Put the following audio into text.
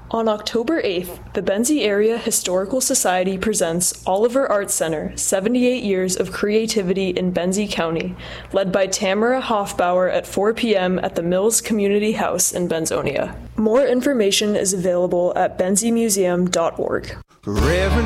On October 8th, the Benzie Area Historical Society presents Oliver Arts Center, 78 Years of Creativity in Benzie County, led by Tamara Hofbauer at 4 p.m. at the Mills Community House in Benzonia. More information is available at benziemuseum.org. Reverend